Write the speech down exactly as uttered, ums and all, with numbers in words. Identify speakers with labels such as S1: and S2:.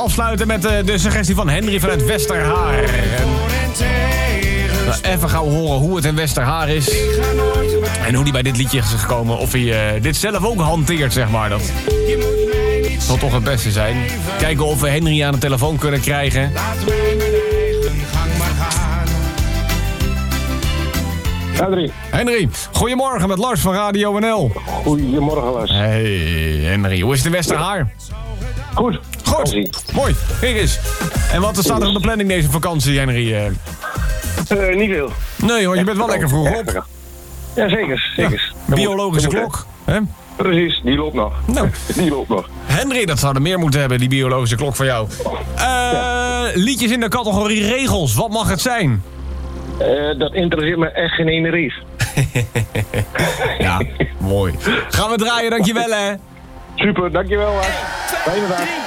S1: afsluiten met uh, de suggestie van Henry vanuit Westerhaar. En, nou, even gauw horen hoe het in Westerhaar is. En hoe hij bij dit liedje is gekomen. Of hij uh, dit zelf ook hanteert, zeg maar. Dat zal toch het beste zijn. Kijken of we Henry aan de telefoon kunnen krijgen.
S2: Henry.
S1: Henry, goedemorgen met Lars van Radio N L.
S2: Goedemorgen, Lars.
S1: Hey Henry, hoe is het in Westerhaar?
S2: Goed.
S1: Goed,
S2: vakantie.
S1: Mooi. Kijk eens. En wat staat er op de planning deze vakantie, Henry? Uh,
S2: uh, niet veel.
S1: Nee hoor, je bent wel lekker vroeg op.
S2: Ja, zeker. zeker.
S1: Ja, biologische klok. Hè?
S2: Precies, die loopt nog.
S1: Nou.
S2: Die loopt nog.
S1: Henry, dat zou er meer moeten hebben, die biologische klok van jou. Uh, ja. Liedjes in de categorie regels, wat mag het zijn?
S2: Uh, dat interesseert me echt geen ene rief.
S1: Ja, mooi. Gaan we draaien, dankjewel hè.
S2: Super, dankjewel Lars. Fijne dag.